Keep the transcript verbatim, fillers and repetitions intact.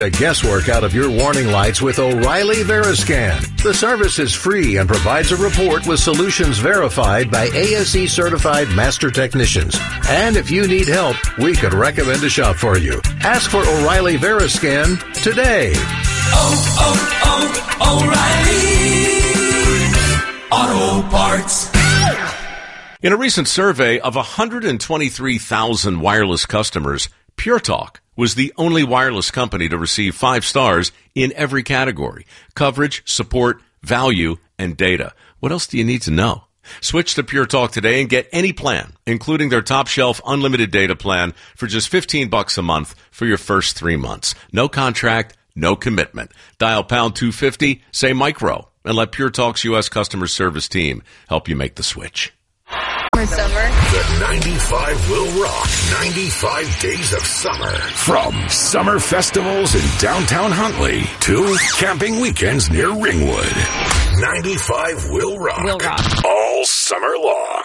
The guesswork out of your warning lights with O'Reilly Veriscan. The service is free and provides a report with solutions verified by A S E certified master technicians. And if you need help, we could recommend a shop for you. Ask for O'Reilly Veriscan today. Oh, oh, oh, O'Reilly Auto Parts. In a recent survey of one hundred twenty-three thousand wireless customers, Pure Talk was the only wireless company to receive five stars in every category: coverage, support, value, and data. What else do you need to know? Switch to Pure Talk today and get any plan, including their top shelf unlimited data plan, for just fifteen bucks a month for your first three months. No contract, no commitment. Dial pound two fifty, say micro, and let Pure Talk's U S customer service team help you make the switch. Summer. The ninety-five will rock. ninety-five days of summer. From summer festivals in downtown Huntley to camping weekends near Ringwood. ninety-five will rock. Will rock. All summer long.